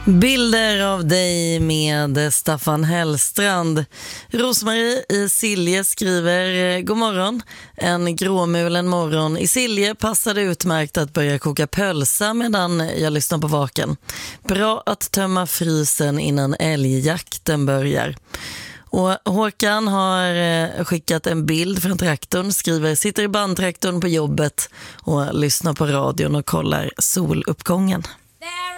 Bilder av dig med Staffan Hellstrand. Rosmarie i Silje skriver: God morgon. En gråmulen morgon i Silje passade utmärkt att börja koka pölsa medan jag lyssnar på vaken. Bra att tömma frysen innan älgjakten börjar. Och Håkan har skickat en bild från traktorn, skriver: sitter i bandtraktorn på jobbet och lyssnar på radion och kollar soluppgången.